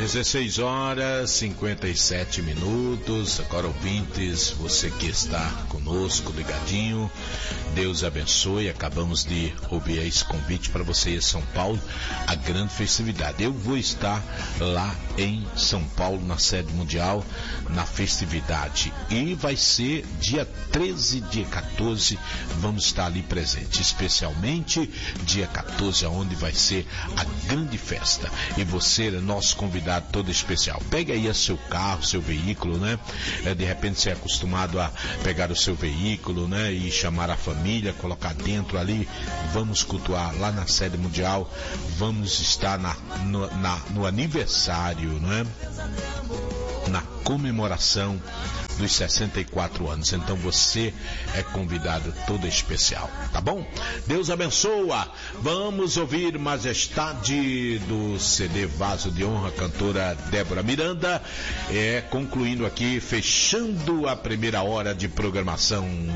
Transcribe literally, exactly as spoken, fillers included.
dezesseis horas e cinquenta e sete minutos. Agora, ouvintes, você que está conosco, ligadinho, Deus abençoe. Acabamos de ouvir esse convite para você ir a São Paulo, a grande festividade. Eu vou estar lá em São Paulo, na sede mundial, na festividade. E vai ser dia treze, dia quatorze, vamos estar ali presente, especialmente dia quatorze, onde vai ser a grande festa. E você é nosso convidado todo especial. Pega aí o seu carro, seu veículo, né? É, de repente você é acostumado a pegar o seu veículo, né? E chamar a família, colocar dentro ali. Vamos cultuar lá na sede mundial. Vamos estar na, no, na, no aniversário, né? Na comemoração dos sessenta e quatro anos. Então você é convidado todo especial, tá bom? Deus abençoa. Vamos ouvir Majestade do C D Vaso de Honra, cantora Débora Miranda, é, concluindo aqui, fechando a primeira hora de programação.